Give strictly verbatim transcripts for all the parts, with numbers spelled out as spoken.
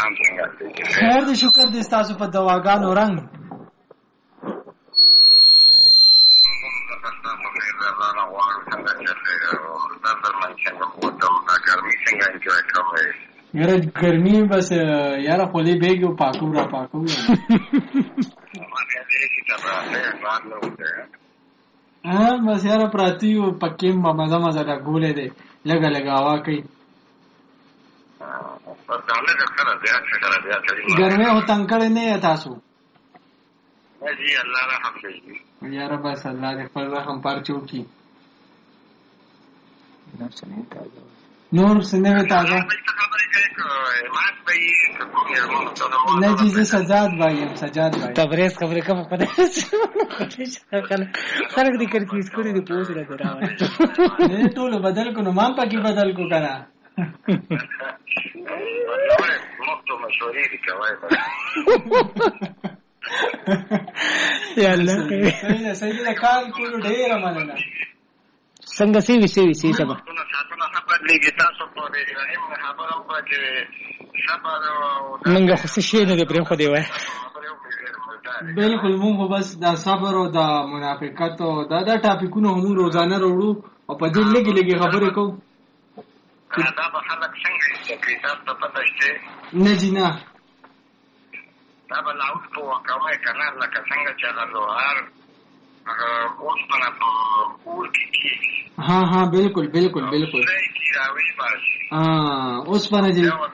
سلام څنګه خیر دې شکر دې تاسو په دواګانو رنگ یاره ګرمي بس یاره خولي بیګو پاکو را پاکو ها بس یاره پراتیو پکیم ما مزه مزه دا ګولې دې لګا لګا وا کوي ګرمي هو تنکړې نه تاسو جی الله رحم کوي یاره بس الله دې خپل رحم پر چوکي نور سنوي تازه نه جی زه سجاد وایم سجاد وایم تبریز خبره کوم خدای خلک دې کړی اسکوري دې پوس را دراوه نه ټول بدل کو نو مان پکې بدل کو کنه مخته مشورې دي کوي یا الله سیدا سیدا کال کول ډیر مننه څنګه سی وی سی وی سی سبا منګه خو څه شي نه پرې خو دی وای بالکل مونږ بس دا صبر او دا منافقت او دا دا ټاپکونه هم روزانه وروړو او په دې لګي لګي خبرې کوو دا به خلک څنګه چې تاسو ته پته شته نه جنا دا به لاوت په کومه کنه لکه څنګه چې غلوهار اوس په پور کې ها ها بالکل بالکل بالکل ها اوس په نه دي ها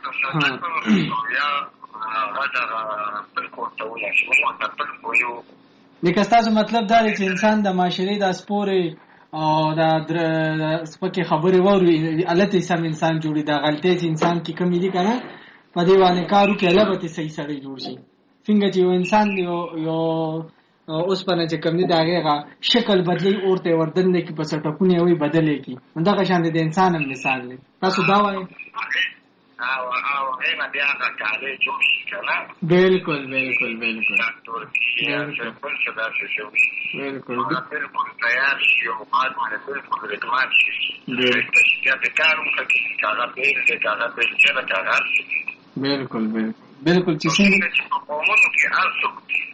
لیکه تاسو مطلب دا دی چې انسان د معاشري د سپورې او دا سپکه خبرې ووري الته سم انسان جوړي دا غلطي چې انسان کې کمی دي کنه په دی باندې کارو کې البته صحیح سره جوړ شي څنګه چې انسان یو یو اوس په نه چې کم دي دا هغه شکل بدلی اورته وردن کې په سټکونه وي بدلې کی دا شان د انسان مثال دی تاسو دا وایي او او اینا بیا دا کالي جوړ شي کنه بالکل بالکل بالکل ترکیه څخه څه دا څه شو بالکل بالکل تیار شي او بعد باندې بالکل رقمات شي بالکل چې دا کارو کوي کاغه به دې کاغه به چې دا کاغه بالکل بالکل چې څنګه په موږ کې هرڅه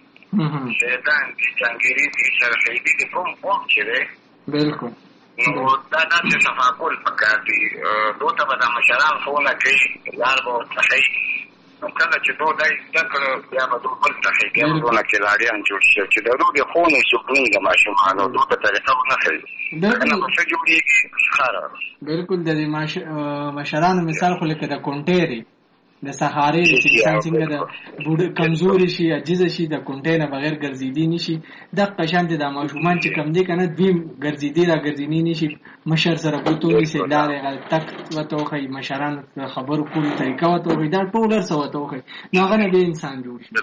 شیطان دې څنګه دې سره هیڅ دې کوم کوم چې بالکل نو دا د تفاعل پکار دی دوته به د مشران فونه کوي لار به صحیح نو کله چې دوه دای ذکر بیا به دوه بل صحیح بیا به نه کې لاریان جوړ شي چې د دوه خونه سکون د ماشومان او دوه طریقه نه کوي نو په جوړي خاره بالکل د مشران مثال خو لکه د کونټيري د سهارې چې انسان څنګه د بوډ کمزوري شي عجز شي د کونټې نه بغیر ګرځېدي نشي د قشان د ماشومان چې کم دي کنه دوی ګرځېدي را ګرځېنی نشي مشر سره کوتوري سي لارې تک وته خو مشران خبرو کول طریقه وته دا ټولر سو وته خو نو هغه به انسان جوړ شي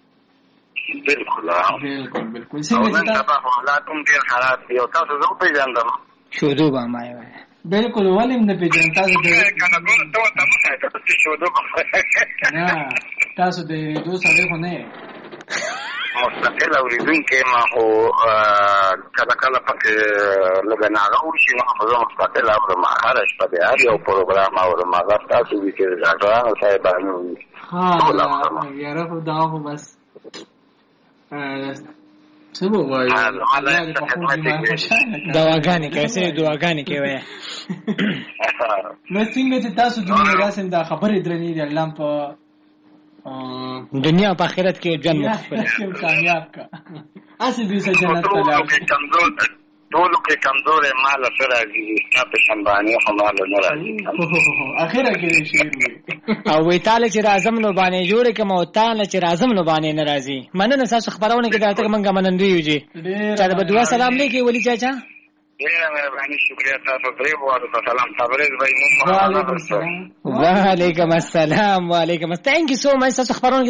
بالکل بالکل بالکل څنګه چې تاسو حالاتم ډیر خراب دي او تاسو زه پیژندم شودو به ما وای بالکل ولیم نه پیژن تاسو د کنه ټول ته تاسو ته شو دو نه تاسو د دوه سره خو نه مستقل اوریدونکو ما هو کله کله پکې لګنا راوړي نو خو مستقل اور ما هرڅ په دې اړ یو پروګرام اور ما تاسو دې چې ډاکټرانو صاحبانو ها یاره خو دا خو بس څه وایي دواګانې کیسه دواګانې کوي نو څنګه چې تاسو دنیا راسم دا خبرې درنې دي الله په دنیا په آخرت کې ژوند مخفل کامیاب کا اسی دې سره جنت ته لاړ ټول کې کمزور مال سره راځي تاسو شنبانی همال نه راځي اخره کې شي او وی تعالی چې اعظم نو باندې جوړ کما او تعالی چې اعظم نو باندې ناراضي مننه تاسو خبرونه کې دا ته منګه منندوی یوجي چا به دعا سلام لیکي ولی چاچا ډیره مهرباني شکریہ تاسو پرې واره سلام تبریز بھائی وعلیکم السلام وعلیکم السلام وعلیکم السلام ثانک یو سو مچ تاسو خبرونه